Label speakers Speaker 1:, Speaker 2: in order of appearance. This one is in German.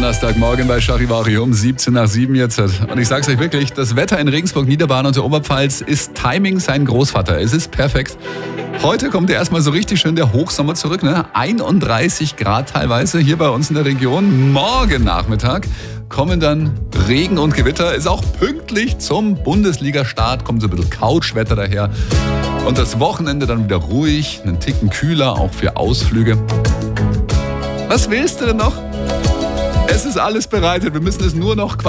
Speaker 1: Donnerstagmorgen bei Charivari um 17 nach 7 jetzt. Und ich sag's euch wirklich, das Wetter in Regensburg, Niederbayern und der Oberpfalz ist Timing sein Großvater. Es ist perfekt. Heute kommt ja erstmal so richtig schön der Hochsommer zurück, ne? 31 Grad teilweise hier bei uns in der Region. Morgen Nachmittag kommen dann Regen und Gewitter. Ist auch pünktlich zum Bundesliga-Start, kommt so ein bisschen Couchwetter daher. Und das Wochenende dann wieder ruhig, einen Ticken kühler, auch für Ausflüge. Was willst du denn noch? Es ist alles bereitet, wir müssen es nur noch